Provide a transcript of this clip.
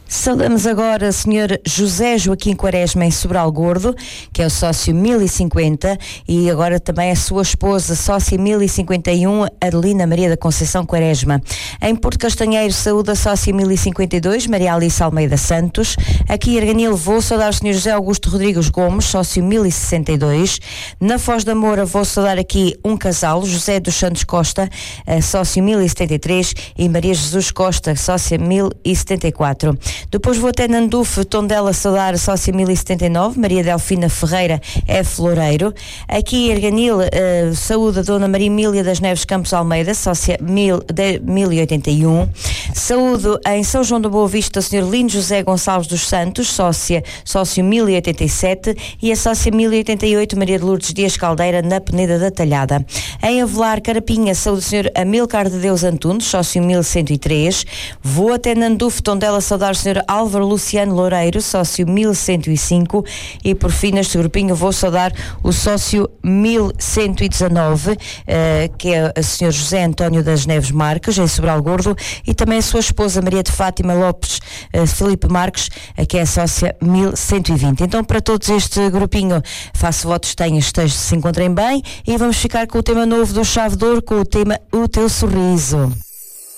Saudamos agora o Sr. José Joaquim Quaresma em Sobral Gordo, que é o sócio 1050, e agora também a sua esposa, sócia 1051, Adelina Maria da Conceição Quaresma. Em Porto Castanheiro, saúde a sócia 1052, Maria Alice Almeida Santos. Aqui em Arganil, vou saudar o Sr. José Augusto Rodrigues Gomes, sócio 1062. Na Foz da Moura, vou saudar aqui um casal, José dos Santos Costa, sócio 1073, e Maria Jesus Costa, sócia 1074. Depois vou até Nandufe, Tondela, saudar a sócia 1079, Maria Delfina Ferreira F. Loureiro. Aqui em Arganil, saúde a Dona Maria Emília das Neves Campos Almeida, sócia 1081. Saúde em São João da Boa Vista, o Sr. Lindo José Gonçalves dos Santos, sócio 1087, e a sócia 1088, Maria de Lourdes Dias Caldeira, na Peneda da Talhada. Em Avelar, Carapinha, saúde do Sr. Amilcar de Deus Antunes, sócio 1103. Vou até Nandufe, Tondela, saudar o Sr. Álvaro Luciano Loureiro, sócio 1105, e por fim neste grupinho vou saudar o sócio 1119, que é o Sr. José António das Neves Marques, em Sobral Gordo, e também a sua esposa Maria de Fátima Lopes Felipe Marques, que é a sócia 1120. Então, para todos este grupinho, faço votos estejam, se encontrem bem, e vamos ficar com o tema novo do Chave de Ouro, com o tema O Teu Sorriso.